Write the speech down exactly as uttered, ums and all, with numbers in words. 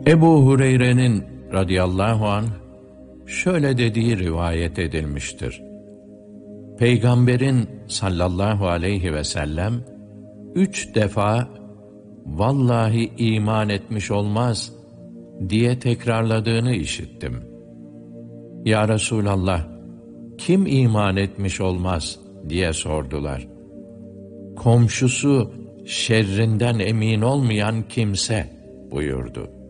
Ebu Hureyre'nin radıyallahu anh şöyle dediği rivayet edilmiştir. Peygamberin sallallahu aleyhi ve sellem üç defa "Vallahi iman etmiş olmaz" diye tekrarladığını işittim. Ya Resulallah, kim iman etmiş olmaz diye sordular. Komşusu şerrinden emin olmayan kimse buyurdu.